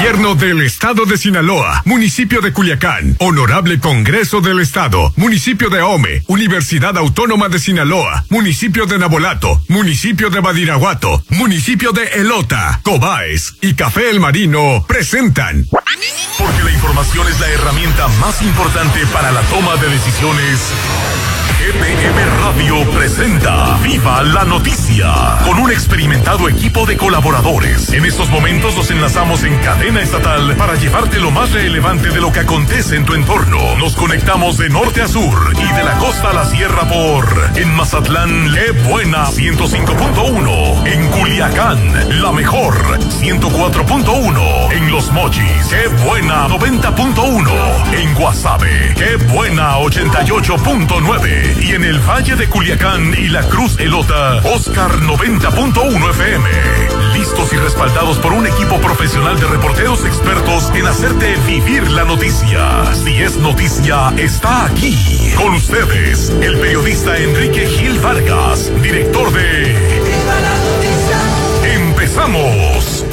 Gobierno del Estado de Sinaloa, Municipio de Culiacán, Honorable Congreso del Estado, Municipio de Ahome, Universidad Autónoma de Sinaloa, Municipio de Nabolato, Municipio de Badiraguato, Municipio de Elota, Cobaes y Café El Marino presentan. Porque la información es la herramienta más importante para la toma de decisiones. GPM Radio presenta Viva la Noticia, con un experimentado equipo de colaboradores. En estos momentos nos enlazamos en cadena estatal para llevarte lo más relevante de lo que acontece en tu entorno. Nos conectamos de norte a sur y de la costa a la sierra en Mazatlán, Qué Buena 105.1, en Culiacán, La Mejor 104.1, en Los Mochis, Qué Buena 90.1, en Guasave, Qué Buena 88.9. Y en el Valle de Culiacán y la Cruz Elota, Oscar 90.1 FM. Listos y respaldados por un equipo profesional de reporteros expertos en hacerte vivir la noticia. Si es noticia, está aquí. Con ustedes, el periodista Enrique Gil Vargas, director de Viva la Noticia. ¡Empezamos!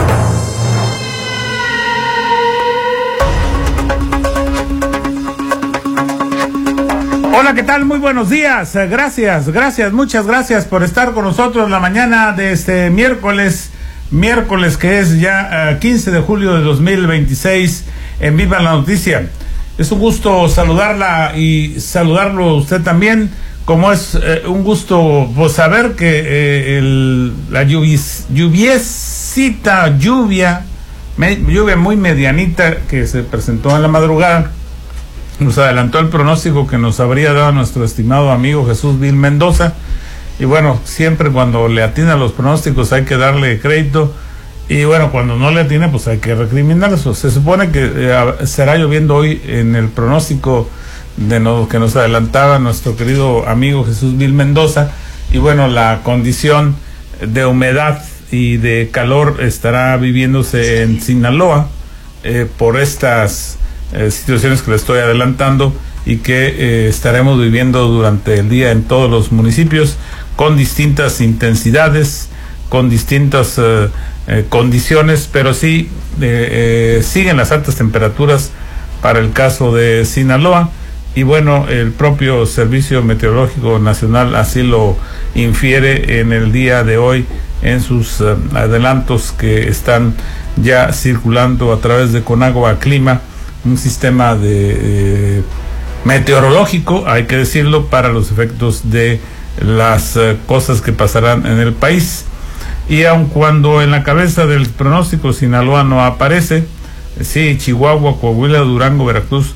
Hola, ¿qué tal? Muy buenos días. Muchas gracias por estar con nosotros la mañana de este miércoles que es ya 15 de julio de 2026 en Viva la Noticia. Es un gusto saludarla y saludarlo usted también, como es un gusto pues, saber que la lluvia muy medianita que se presentó en la madrugada nos adelantó el pronóstico que nos habría dado nuestro estimado amigo Jesús Vil Mendoza. Y bueno, siempre cuando le atina los pronósticos hay que darle crédito, y bueno, cuando no le atina pues hay que recriminarlo. Se supone que será lloviendo hoy en el pronóstico que nos adelantaba nuestro querido amigo Jesús Vil Mendoza, y bueno, la condición de humedad y de calor estará viviéndose en Sinaloa por estas situaciones que le estoy adelantando, y que estaremos viviendo durante el día en todos los municipios con distintas intensidades, con distintas condiciones, pero sí siguen las altas temperaturas para el caso de Sinaloa. Y bueno, el propio Servicio Meteorológico Nacional así lo infiere en el día de hoy en sus adelantos que están ya circulando a través de Conagua Clima, un sistema de meteorológico, hay que decirlo, para los efectos de las cosas que pasarán en el país. Y aun cuando en la cabeza del pronóstico Sinaloa no aparece, sí, Chihuahua, Coahuila, Durango, Veracruz,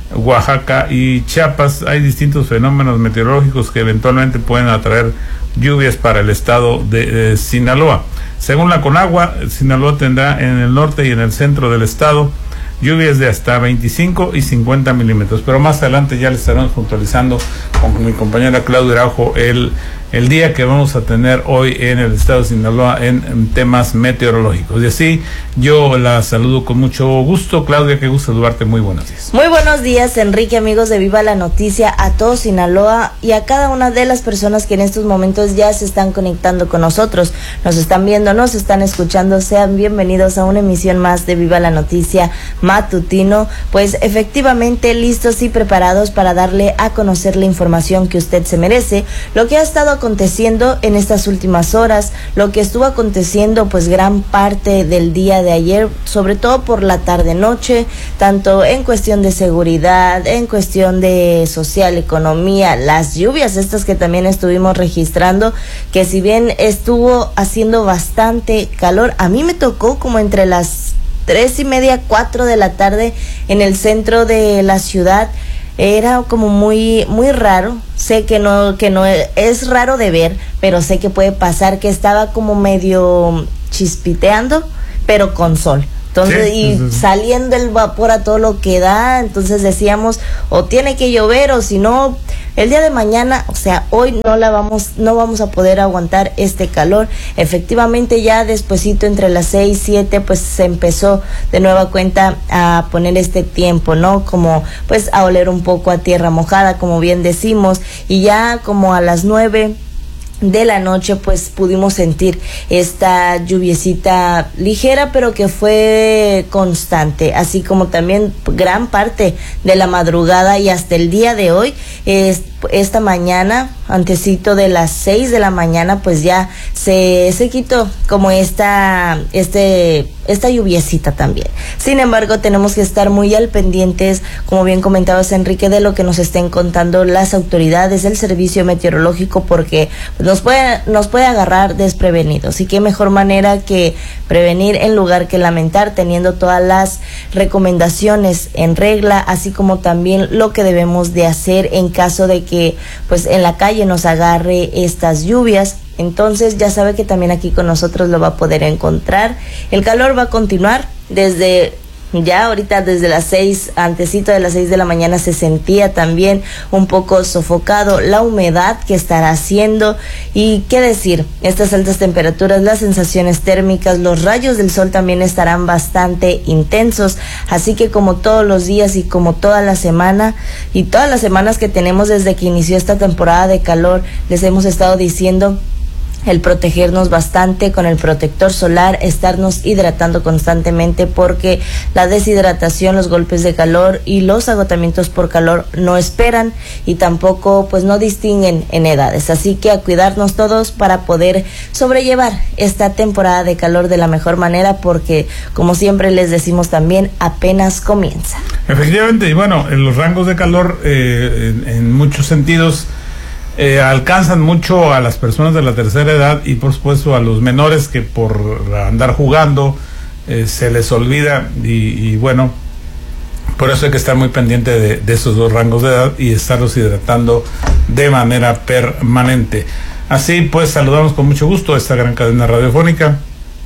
Oaxaca y Chiapas, hay distintos fenómenos meteorológicos que eventualmente pueden atraer lluvias para el estado de Sinaloa. Según la Conagua, Sinaloa tendrá en el norte y en el centro del estado lluvias de hasta 25 y 50 milímetros, pero más adelante ya le estaremos puntualizando con mi compañera Claudia Araujo el día que vamos a tener hoy en el estado de Sinaloa en temas meteorológicos. Y así yo la saludo con mucho gusto. Claudia, qué gusto saludarte, muy buenos días. Muy buenos días, Enrique, amigos de Viva la Noticia, a todo Sinaloa y a cada una de las personas que en estos momentos ya se están conectando con nosotros, nos están viendo, nos están escuchando. Sean bienvenidos a una emisión más de Viva la Noticia matutino, pues efectivamente listos y preparados para darle a conocer la información que usted se merece, lo que ha estado aconteciendo en estas últimas horas, lo que estuvo aconteciendo pues gran parte del día de ayer, sobre todo por la tarde-noche, tanto en cuestión de seguridad, en cuestión de social, economía, las lluvias estas que también estuvimos registrando, que si bien estuvo haciendo bastante calor, a mí me tocó como entre las 3:30, 4 de la tarde en el centro de la ciudad. Era como muy raro. Sé que no es raro de ver, pero sé que puede pasar, que estaba como medio chispiteando, pero con sol. Entonces, sí, y saliendo el vapor a todo lo que da, entonces decíamos, o tiene que llover, o si no, el día de mañana, o sea, hoy no vamos a poder aguantar este calor. Efectivamente, ya despuesito, entre las 6, 7, pues se empezó de nueva cuenta a poner este tiempo, ¿no? Como, pues, a oler un poco a tierra mojada, como bien decimos, y ya como a las 9, de la noche pues pudimos sentir esta lluviecita ligera pero que fue constante, así como también gran parte de la madrugada y hasta el día de hoy. Esta mañana, antesito de las 6 de la mañana, pues ya se quitó como esta lluviecita también. Sin embargo, tenemos que estar muy al pendientes, como bien comentabas, Enrique, de lo que nos estén contando las autoridades del servicio meteorológico, porque nos puede agarrar desprevenidos. Y qué mejor manera que prevenir en lugar que lamentar, teniendo todas las recomendaciones en regla, así como también lo que debemos de hacer en caso de que pues en la calle nos agarre estas lluvias. Entonces ya sabe que también aquí con nosotros lo va a poder encontrar. El calor va a continuar desde las 6, antesito de las 6 de la mañana se sentía también un poco sofocado la humedad que estará haciendo. Y qué decir, estas altas temperaturas, las sensaciones térmicas, los rayos del sol también estarán bastante intensos, así que como todos los días y como toda la semana y todas las semanas que tenemos desde que inició esta temporada de calor, les hemos estado diciendo el protegernos bastante con el protector solar, estarnos hidratando constantemente, porque la deshidratación, los golpes de calor y los agotamientos por calor no esperan y tampoco pues no distinguen en edades, así que a cuidarnos todos para poder sobrellevar esta temporada de calor de la mejor manera, porque como siempre les decimos también, apenas comienza. Efectivamente, y bueno, en los rangos de calor en muchos sentidos alcanzan mucho a las personas de la tercera edad y por supuesto a los menores que por andar jugando se les olvida y bueno, por eso hay que estar muy pendiente de esos dos rangos de edad y estarlos hidratando de manera permanente. Así pues, saludamos con mucho gusto a esta gran cadena radiofónica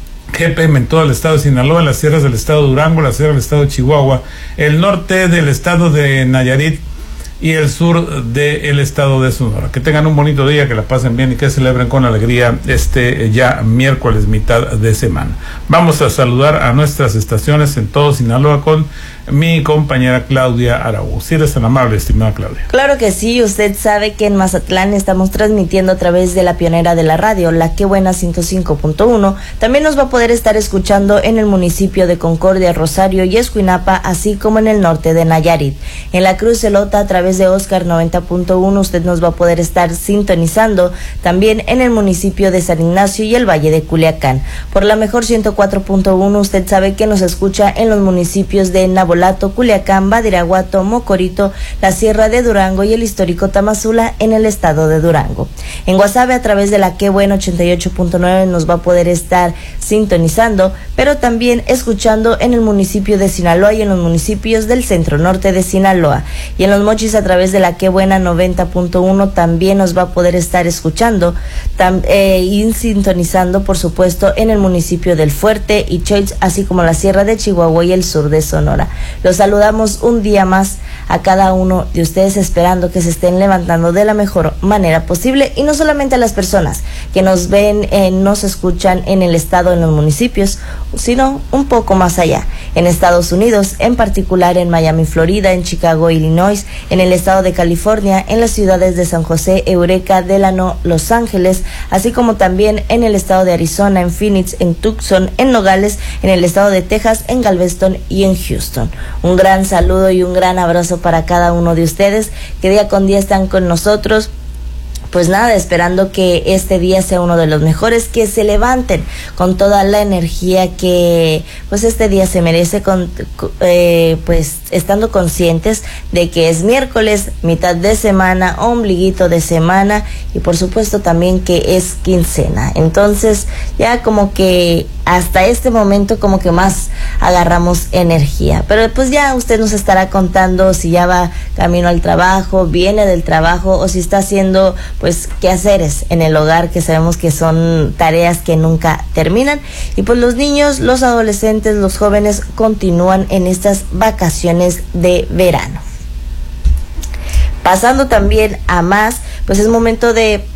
GPM en todo el estado de Sinaloa, en las sierras del estado de Durango, la sierra del estado de Chihuahua, el norte del estado de Nayarit y el sur del estado de Sonora. Que tengan un bonito día, que la pasen bien y que celebren con alegría ya miércoles, mitad de semana. Vamos a saludar a nuestras estaciones en todo Sinaloa con mi compañera Claudia Araújo. Si eres tan amable, estimada Claudia. Claro que sí, usted sabe que en Mazatlán estamos transmitiendo a través de la pionera de la radio, la Qué Buena 105.1. También nos va a poder estar escuchando en el municipio de Concordia, Rosario y Escuinapa, así como en el norte de Nayarit. En la Cruz Elota, a través de Oscar 90.1, usted nos va a poder estar sintonizando también en el municipio de San Ignacio y el Valle de Culiacán. Por la mejor 104.1, usted sabe que nos escucha en los municipios de Nabolato, Culiacán, Badiraguato, Mocorito, la Sierra de Durango y el histórico Tamazula en el estado de Durango. En Guasave, a través de la Qué Bueno 88.9, nos va a poder estar sintonizando, pero también escuchando en el municipio de Sinaloa y en los municipios del centro norte de Sinaloa. Y en Los Mochis, a través de la Qué Buena 90.1, también nos va a poder estar escuchando y sintonizando, por supuesto, en el municipio del Fuerte y Choix, así como la Sierra de Chihuahua y el sur de Sonora. Los saludamos un día más a cada uno de ustedes, esperando que se estén levantando de la mejor manera posible, y no solamente a las personas que nos ven, nos escuchan en el estado, en los municipios, sino un poco más allá, en Estados Unidos, en particular en Miami, Florida, en Chicago, Illinois, en el estado de California, en las ciudades de San José, Eureka, Delano, Los Ángeles, así como también en el estado de Arizona, en Phoenix, en Tucson, en Nogales, en el estado de Texas, en Galveston y en Houston. Un gran saludo y un gran abrazo para cada uno de ustedes que día con día están con nosotros. Pues nada, esperando que este día sea uno de los mejores, que se levanten con toda la energía que pues este día se merece, pues estando conscientes de que es miércoles, mitad de semana, ombliguito de semana, y por supuesto también que es quincena. Entonces ya como que hasta este momento como que más agarramos energía, pero pues ya usted nos estará contando si ya va camino al trabajo, viene del trabajo, o si está haciendo pues quehaceres en el hogar, que sabemos que son tareas que nunca terminan. Y pues los niños, los adolescentes, los jóvenes continúan en estas vacaciones de verano. Pasando también a más, pues es momento de